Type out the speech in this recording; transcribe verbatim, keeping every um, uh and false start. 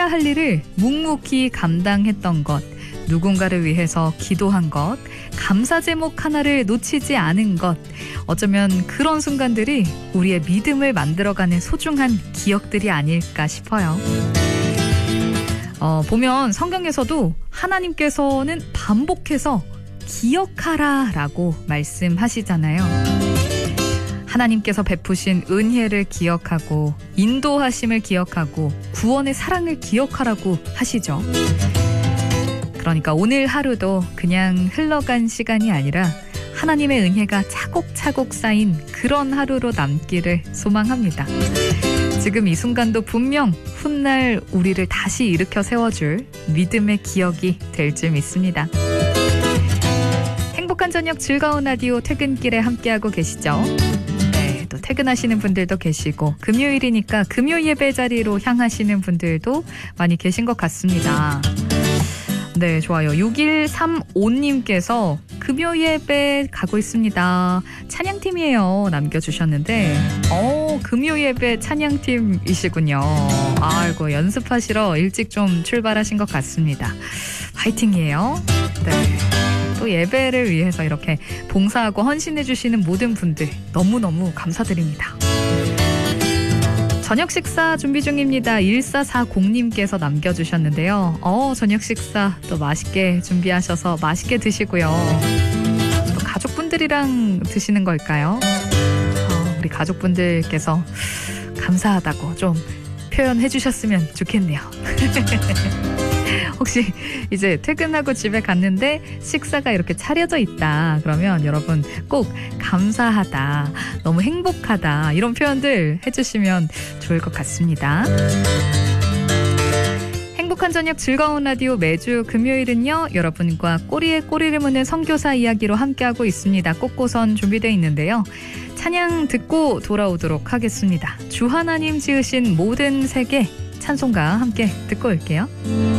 해야 할 일을 묵묵히 감당했던 것, 누군가를 위해서 기도한 것, 감사 제목 하나를 놓치지 않은 것, 어쩌면 그런 순간들이 우리의 믿음을 만들어가는 소중한 기억들이 아닐까 싶어요. 어, 보면 성경에서도 하나님께서는 반복해서 기억하라 라고 말씀하시잖아요. 하나님께서 베푸신 은혜를 기억하고 인도하심을 기억하고 구원의 사랑을 기억하라고 하시죠. 그러니까 오늘 하루도 그냥 흘러간 시간이 아니라 하나님의 은혜가 차곡차곡 쌓인 그런 하루로 남기를 소망합니다. 지금 이 순간도 분명 훗날 우리를 다시 일으켜 세워줄 믿음의 기억이 될 줄 믿습니다. 행복한 저녁 즐거운 라디오 퇴근길에 함께하고 계시죠? 네, 또 퇴근하시는 분들도 계시고 금요일이니까 금요 예배 자리로 향하시는 분들도 많이 계신 것 같습니다. 네, 좋아요. 육일삼오님께서 금요 예배 가고 있습니다. 찬양팀이에요. 남겨주셨는데 어, 금요 예배 찬양팀이시군요. 아이고, 연습하시러 일찍 좀 출발하신 것 같습니다. 화이팅이에요. 네. 또 예배를 위해서 이렇게 봉사하고 헌신해 주시는 모든 분들 너무너무 감사드립니다. 저녁 식사 준비 중입니다. 일사사공님께서 남겨주셨는데요. 어, 저녁 식사 또 맛있게 준비하셔서 맛있게 드시고요. 또 가족분들이랑 드시는 걸까요? 어, 우리 가족분들께서 감사하다고 좀 표현해 주셨으면 좋겠네요. 혹시 이제 퇴근하고 집에 갔는데 식사가 이렇게 차려져 있다 그러면 여러분 꼭 감사하다, 너무 행복하다 이런 표현들 해주시면 좋을 것 같습니다. 행복한 저녁 즐거운 라디오 매주 금요일은요, 여러분과 꼬리에 꼬리를 무는 선교사 이야기로 함께하고 있습니다. 꽃고선 준비되어 있는데요. 찬양 듣고 돌아오도록 하겠습니다. 주 하나님 지으신 모든 세계 찬송가 함께 듣고 올게요.